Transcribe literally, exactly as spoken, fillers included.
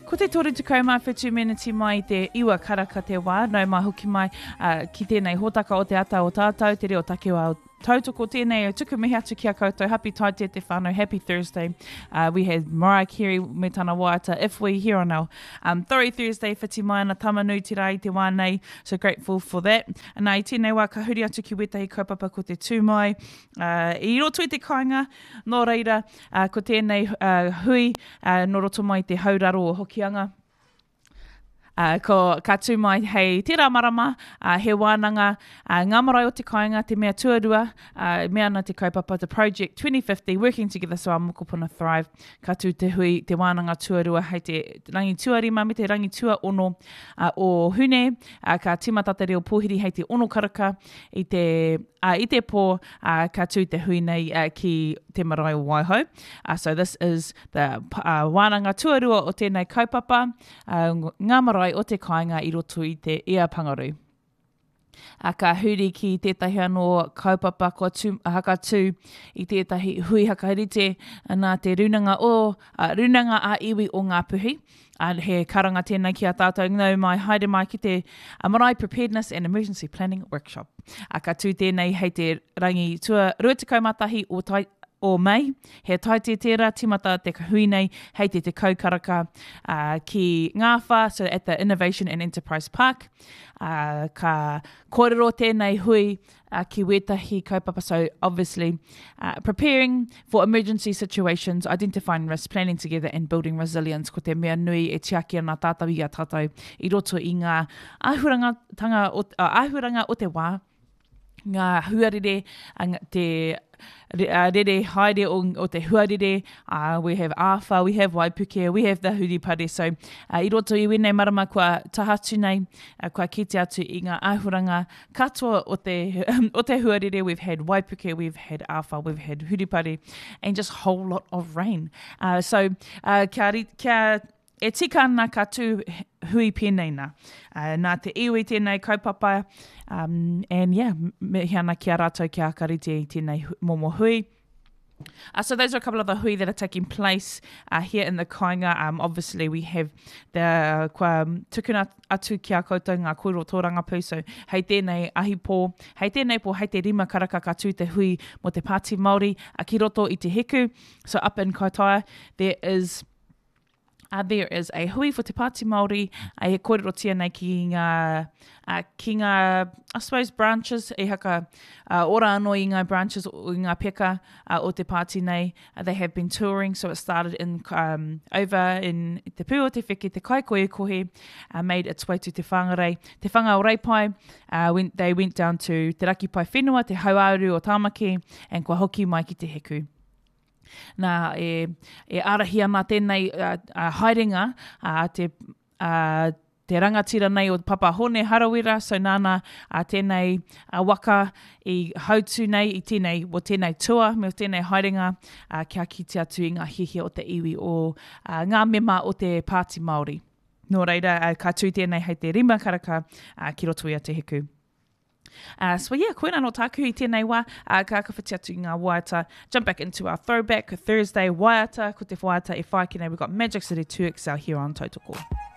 Ko te tore te kaumā whetū meneti mai te iwa karaka te wā, nau mai hoki mai uh, ki tēnei hōtaka o te ata o tātou, te reo takiwa o tautoko tēnei o tuku mihi atu ki a koutou. Happy taite te whānau, happy Thursday. Uh, we had Mariah Carey me tana wāta, If We, here on our um, Thori Thursday, whiti mai ana tamanui te rai te wānei, so grateful for that. And i tēnei wā ka huri atu ki wetahi kaupapa ko te tūmai. Uh, I roto i te kāinga, nō reira, uh, ko tēnei uh, hui, uh, nō roto mai te hauraro o hokianga. Uh, ko ka tū mai hei tērā marama, uh, he wānanga, uh, ngā marae o te kāinga, te mea tuarua, uh, mea ana te kaupapa, the Project twenty fifty, working together so our mokopuna thrive. Ka tū te hui, te wānanga tuarua, hei te rangi tuarima, me te rangi tua ono uh, o hune, uh, ka timata te reo pōhiri hei te ono karaka, i te, uh, i te pō, uh, ka tū te hui nei uh, ki te marae o Waiho. Uh, so this is the uh, wānanga tuarua o tēnei kaupapa, uh, ngā marae o te kāinga i roto i te ea pangaru. A ka huri ki tētahi anō kaupapa ko tū, haka tū i tētahi hui hakarite nā te runanga o, uh, runanga a iwi o ngā puhi. A he karanga tēnei ki a tātou ngau mai haere mai ki te uh, Marae Preparedness and Emergency Planning Workshop. A ka tū tēnei hei te rangi tua ruatikau matahi o tai, o Mei, he taite tērā timata te hui nei, hei te te kaukaraka uh, ki Ngāwha, so at the Innovation and Enterprise Park. Uh, ka kōrero tēnei hui uh, ki wetahi kaupapa, so obviously uh, preparing for emergency situations, identifying risks, planning together and building resilience, ko te mea nui e tiaki ana tātou i a tātou i roto i ngā ahuranga, tanga o, uh, ahuranga o te wā, ngā huarere, uh, te Uh, rere haere o, o te huarere, uh, we have Awha, we have Waipuke, we have the Huripare, so uh, i roto i wene marama kua tahatu nei, uh, kua kite atu i ngā ahuranga katoa o te, o te huarere, we've had Waipuke, we've had Awha, we've had Huripare, and just a whole lot of rain. Uh, so uh, kia, kia e tika ana ka tū hui pēnei nā. Uh, nā te iwi tēnei kaupapa, um, and yeah, me hiana kia rātou kia akarite i tēnei momo hui. Uh, so those are a couple of the hui that are taking place uh, here in the kāinga. Um, obviously, we have the kua tukuna atu ki a koutou ngā kōrero tōrangapū. So hei tēnei ahi pō, hei tēnei pō, hei te rima karaka ka tū te hui mo te Pāti Māori, a ki roto i te heku. So up in Kaitaia, there is... Uh, there is a hui for te Pāti Māori, a he kōrero tia nei ki ngā, uh, ki ngā, I suppose, branches, e haka uh, ora anō i ngā branches o ngā peka uh, o te Pāti nei. Uh, they have been touring, so it started in um, over in te pū o te wheke, te kaikoe kohe, uh, made its way to te whangarei. Te whanga o Reipai, uh, went, they went down to te Rakipai whenua, te Hauauru o Tāmaki, and kua hoki mai ki te heku. Nā e, e arahi ana tēnei uh, uh, haerenga, uh, te, uh, te rangatira nei o Papa Hone Harawira, so nāna uh, tēnei uh, waka i hautu nei i tēnei, o tēnei tua, me o tēnei haerenga, uh, kia kite atu i ngā hihi o te iwi o uh, ngā mema o te Pāti Māori. Nō reira, uh, ka tū tēnei hei te rima karaka uh, ki roto ia te heku. Uh, so yeah, koina no tāku i tēnei wā, uh, ka kawhiti atu i ngā waiata. Jump back into our throwback Thursday waiata, ko te waiata e whaikine. We've got Magic City two X L here on Tautoko.